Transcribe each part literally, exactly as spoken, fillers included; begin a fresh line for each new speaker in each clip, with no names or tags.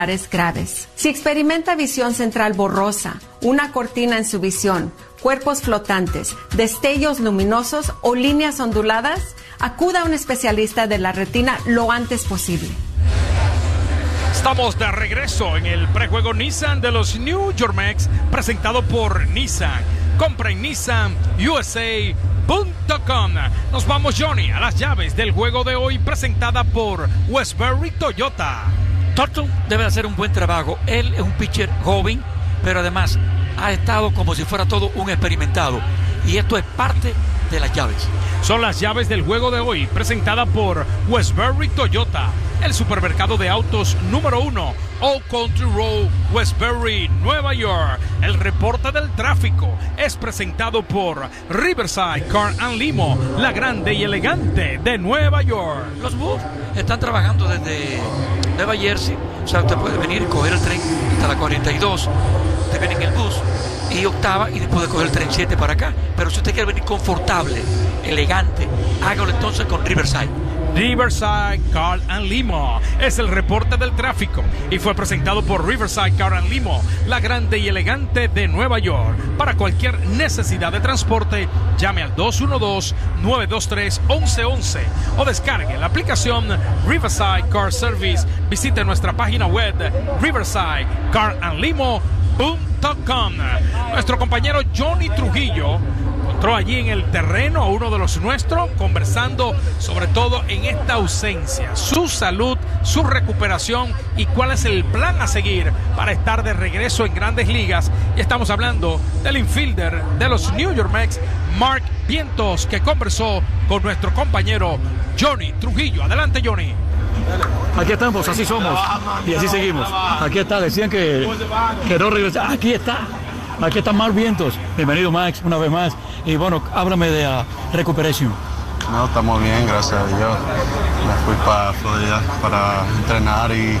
graves. Si experimenta visión central borrosa, una cortina en su visión, cuerpos flotantes, destellos luminosos o líneas onduladas, acuda a un especialista de la retina lo antes posible.
Estamos de regreso en el prejuego Nissan de los New York Mets, presentado por Nissan. Compra en Nissan U S A punto com. Nos vamos, Johnny, a las llaves del juego de hoy, presentada por Westbury Toyota.
Turtle debe hacer un buen trabajo. Él es un pitcher joven, pero además ha estado como si fuera todo un experimentado. Y esto es parte de las llaves.
Son las llaves del juego de hoy, presentada por Westbury Toyota, el supermercado de autos número uno, Old Country Road, Westbury, Nueva York. El reporte del tráfico es presentado por Riverside Car and Limo, la grande y elegante de Nueva York.
Los Bulls están trabajando desde Nueva Jersey, o sea, usted puede venir y coger el tren hasta la cuarenta y dos, usted viene en el bus y octava y después de coger el tren siete para acá. Pero si usted quiere venir confortable, elegante, hágalo entonces con Riverside.
Riverside Car and Limo es el reporte del tráfico y fue presentado por Riverside Car and Limo, la grande y elegante de Nueva York. Para cualquier necesidad de transporte, llame al dos uno dos, nueve dos tres, once once o descargue la aplicación Riverside Car Service. Visite nuestra página web riverside car and limo punto com. Nuestro compañero Johnny Trujillo encontró allí en el terreno a uno de los nuestros, conversando sobre todo en esta ausencia, su salud, su recuperación y cuál es el plan a seguir para estar de regreso en Grandes Ligas. Y estamos hablando del infielder de los New York Mets, Mark Vientos, que conversó con nuestro compañero Johnny Trujillo. Adelante, Johnny.
Aquí estamos, así somos y así seguimos. Aquí está, decían que, que no regresaba. Aquí está, aquí está Mark Vientos. Bienvenido, Max, una vez más. Y bueno, háblame de la uh, recuperación.
No, estamos bien, gracias a Dios. Me fui para Florida para entrenar y,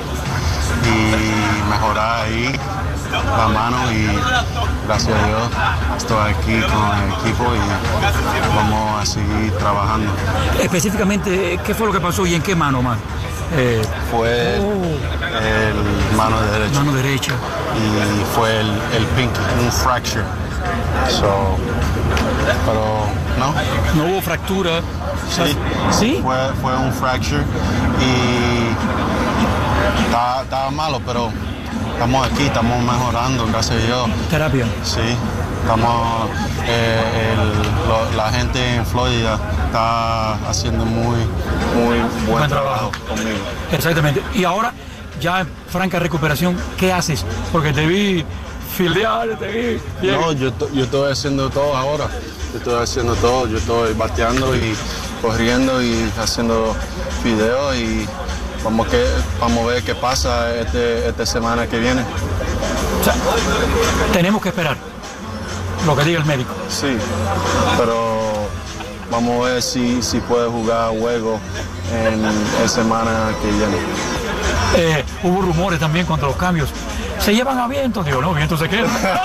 y mejorar ahí la mano y gracias a Dios estoy aquí con el equipo y vamos a seguir trabajando.
Específicamente, ¿qué fue lo que pasó y en qué mano, más?
Eh, fue oh. el mano derecha.
Mano derecha.
Y fue el, el pinky, un fracture. So, pero no.
No hubo fractura.
Sí,
¿Sí?
Fue, fue un fracture y estaba, estaba malo, pero estamos aquí, estamos mejorando, gracias a Dios.
¿Terapia?
Sí, estamos, eh, el, lo, la gente en Florida está haciendo muy, muy buen, buen trabajo conmigo.
Exactamente. Y ahora, ya en franca recuperación, ¿qué haces? Porque te vi fildear, te vi bien.
No, yo, yo estoy haciendo todo ahora. Yo estoy haciendo todo. Yo estoy bateando y corriendo y haciendo videos y vamos, que, vamos a ver qué pasa este, esta semana que viene.
O sea, tenemos que esperar lo que diga el médico.
Sí, pero vamos a ver si, si puede jugar juego en la semana que viene.
Eh, hubo rumores también contra los cambios. ¿Se llevan a Vientos? Digo, no, Vientos se queda.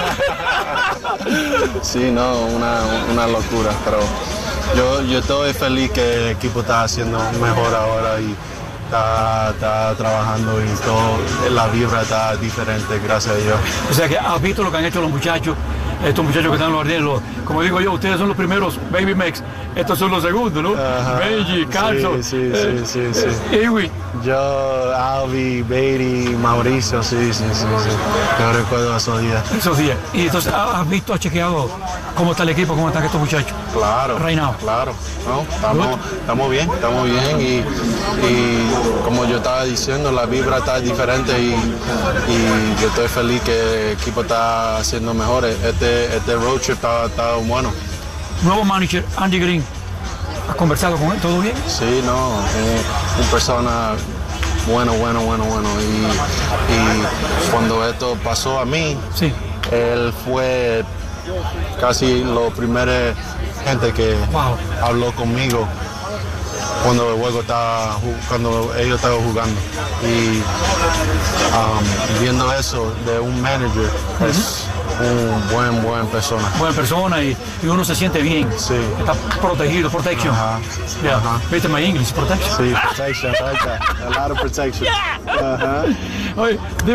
Sí, no, una, una locura, pero yo, yo estoy feliz que el equipo está haciendo mejor ahora y está, está trabajando y todo, la vibra está diferente, gracias a Dios.
O sea que has visto lo que han hecho los muchachos, estos muchachos que están en los jardines, como digo yo, ustedes son los primeros Baby Mex, estos son los segundos, ¿no?
Ajá.
Benji, Carlson,
sí, sí,
eh,
sí, sí, sí.
Eh, Iwi.
Yo, Albi, Beatty, Mauricio, sí, sí, sí, sí. Yo recuerdo esos días.
Esos días. Y entonces, ¿has visto, has chequeado cómo está el equipo, cómo están estos muchachos?
Claro,
Right now.
claro. No, estamos, estamos bien, estamos bien y, y como yo estaba diciendo, la vibra está diferente y, y yo estoy feliz que el equipo está haciendo mejor. Este, este road trip está, está bueno.
Nuevo manager, Andy Green. ¿Has conversado con él? ¿Todo bien?
Sí, no, una persona bueno, bueno, bueno, bueno. Y, y cuando esto pasó a mí,
sí.
Él fue casi la primera gente que
wow.
habló conmigo cuando el juego estaba, cuando ellos estaban jugando. Y um, viendo eso de un manager, uh-huh. es un buen, buen persona.
Buena persona y, y uno se siente bien.
Sí.
Está protegido, protection.
Ajá.
Yeah.
Ajá.
¿Viste my English? Protection.
Sí, protection, like that. A lot of protection.
Yeah.
Ajá.
Oye,